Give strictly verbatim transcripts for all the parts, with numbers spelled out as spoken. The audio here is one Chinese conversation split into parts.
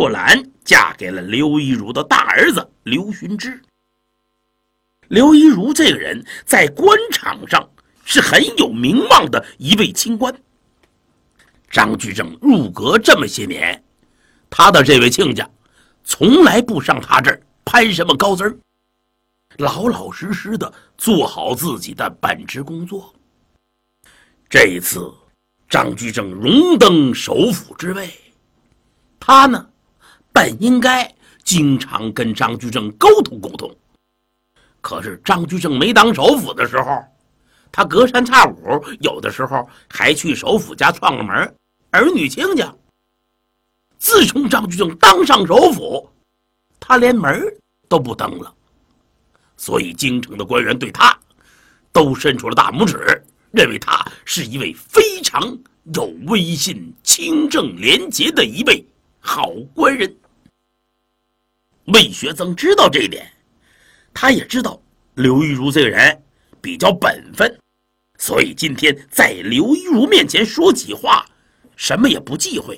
若兰嫁给了刘一儒的大儿子刘询之。刘一儒这个人在官场上是很有名望的一位清官。张居正入阁这么些年，他的这位亲家从来不上他这儿攀什么高枝儿，老老实实的做好自己的本职工作。这一次张居正荣登首辅之位，他呢本应该经常跟张居正沟通沟通，可是张居正没当首辅的时候，他隔三差五有的时候还去首辅家串个门，儿女亲家。自从张居正当上首辅，他连门都不登了，所以京城的官员对他都伸出了大拇指，认为他是一位非常有威信、清正廉洁的一位好官人。魏学曾知道这一点，他也知道刘一儒这个人比较本分，所以今天在刘一儒面前说起话什么也不忌讳。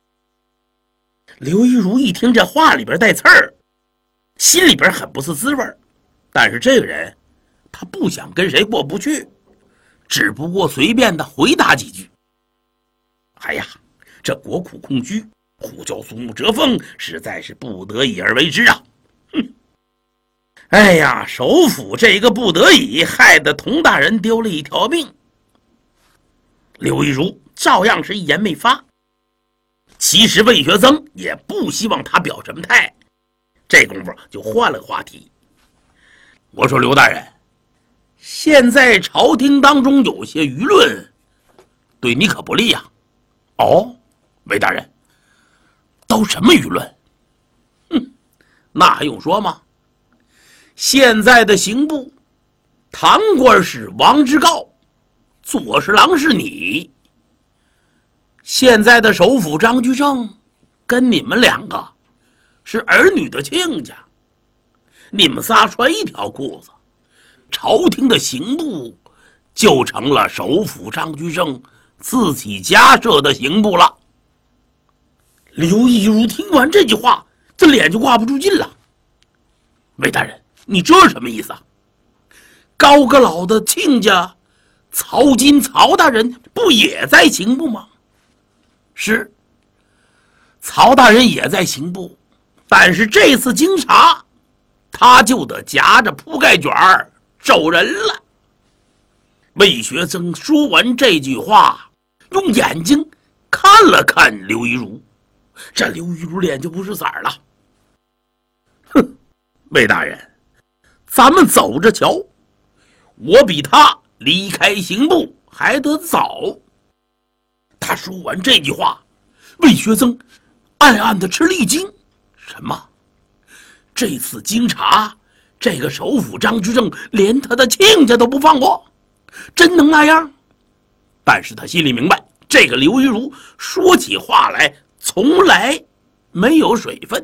刘一儒一听这话里边带刺儿，心里边很不是滋味，但是这个人他不想跟谁过不去，只不过随便的回答几句。哎呀，这国库空虚，呼叫苏木折风，实在是不得已而为之啊！哼，哎呀，首辅这个不得已，害得佟大人丢了一条命。刘一儒照样是一言没发。其实魏学曾也不希望他表什么态，这功夫就换了个话题。我说刘大人，现在朝廷当中有些舆论对你可不利呀、啊。哦，魏大人，都什么舆论？哼，那还用说吗？现在的刑部，堂官是王之诰，左侍郎是你。现在的首辅张居正跟你们两个是儿女的亲家，你们仨穿一条裤子，朝廷的刑部就成了首辅张居正自己家设的刑部了。刘一儒听完这句话，这脸就挂不住劲了。魏大人，你这是什么意思啊？高阁老的亲家曹金曹大人不也在刑部吗？是，曹大人也在刑部，但是这次经查，他就得夹着铺盖卷儿走人了。魏学曾说完这句话，用眼睛看了看刘一儒，这刘一儒脸就不是色儿了。哼，魏大人，咱们走着瞧，我比他离开刑部还得早。他说完这句话，魏学曾暗暗的吃了一惊。什么？这次经查，这个首辅张居正连他的亲家都不放过，真能那样？但是他心里明白，这个刘一儒说起话来从来没有水分。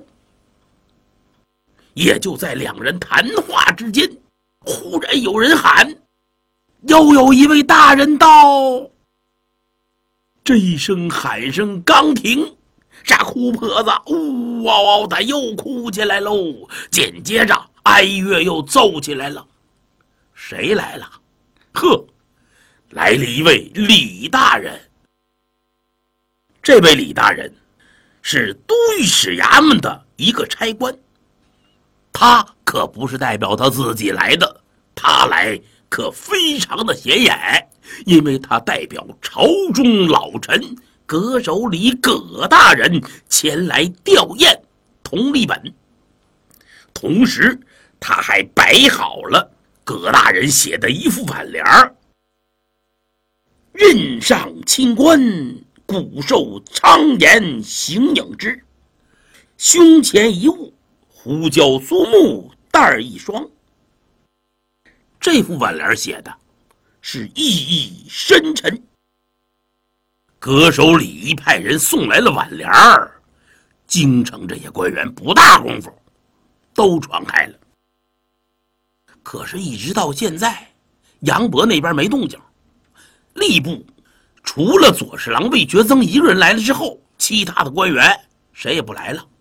也就在两人谈话之间，忽然有人喊：又有一位大人到。这一声喊声刚停，这哭婆子呜嗷嗷的又哭起来喽，紧接着哀乐又奏起来了。谁来了？呵，来了一位李大人。这位李大人是都御史衙门的一个差官，他可不是代表他自己来的，他来可非常的显眼，因为他代表朝中老臣阁首李葛大人前来吊唁同立本，同时他还摆好了葛大人写的一副挽联儿：任上清官，骨寿苍颜形影之，胸前一物，胡椒苏木带一双。这副挽联写的是意义深沉。阁首李一派人送来了挽联儿，京城这些官员不大功夫都传开了。可是一直到现在，杨博那边没动静，吏部除了左侍郎魏学曾一个人来了之后，其他的官员谁也不来了。